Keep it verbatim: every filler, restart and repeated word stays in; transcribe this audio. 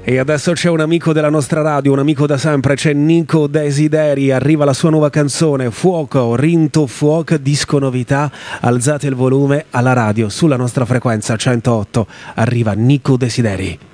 E adesso c'è un amico della nostra radio, un amico da sempre, c'è Nico Desideri, arriva la sua nuova canzone, Fuoco, Rinto Fuoco, disco novità, alzate il volume alla radio, sulla nostra frequenza centootto, arriva Nico Desideri.